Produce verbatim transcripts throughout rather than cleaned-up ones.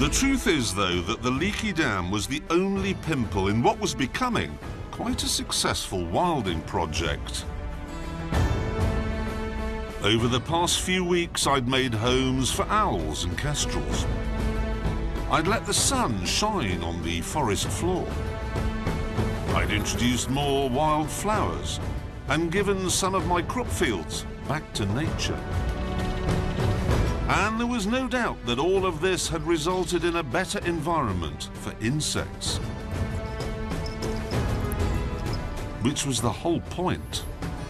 The truth is, though, that the leaky dam was the only pimple in what was becoming quite a successful wilding project. Over the past few weeks, I'd made homes for owls and kestrels. I'd let the sun shine on the forest floor. I'd introduced more wild flowers and given some of my crop fields back to nature. And there was no doubt that all of this had resulted in a better environment for insects. Which was the whole point.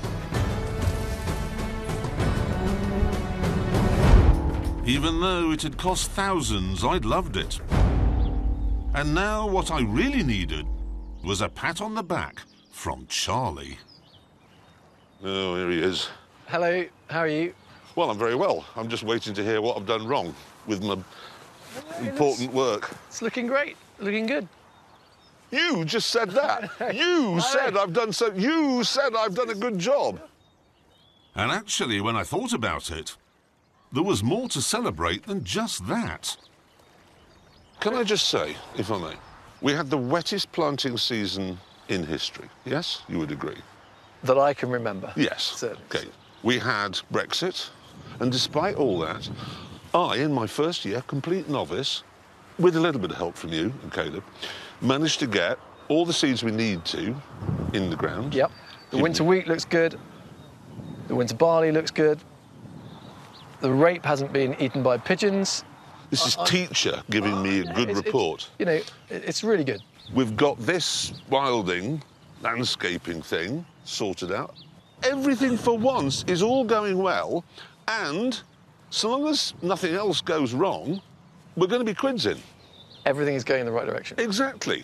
Even though it had cost thousands, I'd loved it. And now what I really needed was a pat on the back from Charlie. Oh, here he is. Hello, how are you? Well, I'm very well. I'm just waiting to hear what I've done wrong with my important work. It's looking great, looking good. You just said that. You said I've done so. You said I've done a good job. And actually, when I thought about it, there was more to celebrate than just that. Can I just say, if I may, we had the wettest planting season in history. Yes, you would agree. That I can remember. Yes. Certainly. Okay. We had Brexit, and despite all that, I, in my first year, complete novice, with a little bit of help from you and Caleb, managed to get all the seeds we need to in the ground. Yep. The Give winter me- wheat looks good. The winter barley looks good. The rape hasn't been eaten by pigeons. This is I- I- teacher giving me a good It's- it's- report. You know, it- it's really good. We've got this wilding, landscaping thing sorted out. Everything for once is all going well, and so long as nothing else goes wrong, we're going to be quids in. Everything is going in the right direction. Exactly.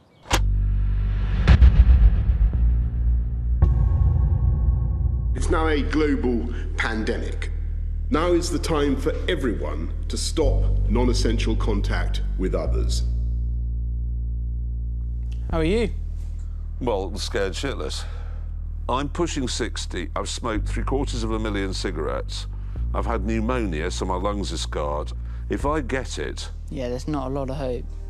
It's now a global pandemic. Now is the time for everyone to stop non-essential contact with others. How are you? Well, scared shitless. I'm pushing sixty. I've smoked three quarters of a million cigarettes. I've had pneumonia, so my lungs are scarred. If I get it... Yeah, there's not a lot of hope.